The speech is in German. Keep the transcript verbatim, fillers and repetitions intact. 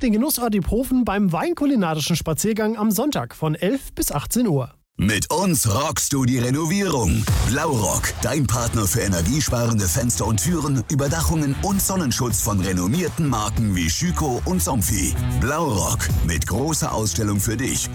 den Genussort Iphofen beim weinkulinarischen Spaziergang am Sonntag von elf bis achtzehn Uhr. Mit uns rockst du die Renovierung. Blaurock, dein Partner für energiesparende Fenster und Türen, Überdachungen und Sonnenschutz von renommierten Marken wie Schüco und Somfy. Blaurock, mit großer Ausstellung für dich.